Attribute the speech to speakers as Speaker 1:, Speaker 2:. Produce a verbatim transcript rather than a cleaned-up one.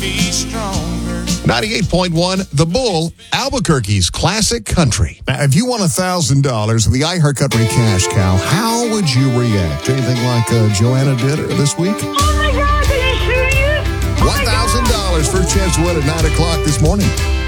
Speaker 1: ninety-eight point one The Bull, Albuquerque's classic country.
Speaker 2: Now, if you won one thousand dollars in the iHeart Country Cash Cow, how would you react? Anything like uh, Joanna did this week?
Speaker 3: Oh, my God, are you serious? Oh
Speaker 2: one thousand dollars for a chance to win at nine o'clock this morning.